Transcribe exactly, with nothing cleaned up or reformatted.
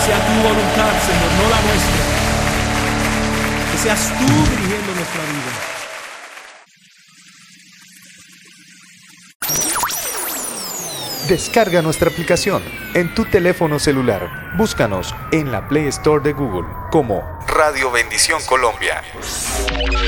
sea tu voluntad, Señor, no la nuestra. Que seas tú dirigiendo nuestra vida. Descarga nuestra aplicación en tu teléfono celular. Búscanos en la Play Store de Google como Radio Bendición Colombia.